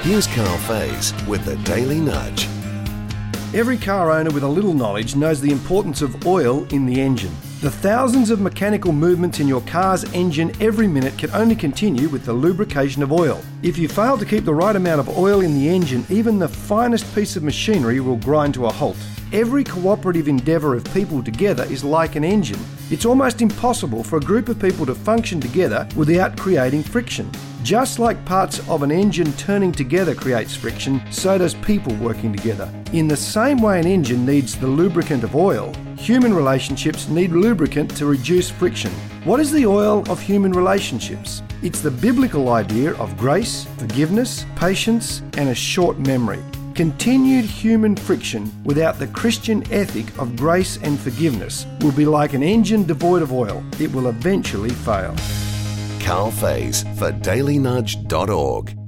Here's Carl Faze with the Daily Nudge. Every car owner with a little knowledge knows the importance of oil in the engine. The thousands of mechanical movements in your car's engine every minute can only continue with the lubrication of oil. If you fail to keep the right amount of oil in the engine, even the finest piece of machinery will grind to a halt. Every cooperative endeavour of people together is like an engine. It's almost impossible for a group of people to function together without creating friction. Just like parts of an engine turning together creates friction, so does people working together. In the same way an engine needs the lubricant of oil, human relationships need lubricant to reduce friction. What is the oil of human relationships? It's the biblical idea of grace, forgiveness, patience, and a short memory. Continued human friction without the Christian ethic of grace and forgiveness will be like an engine devoid of oil. It will eventually fail. Carl Faze for dailynudge.org.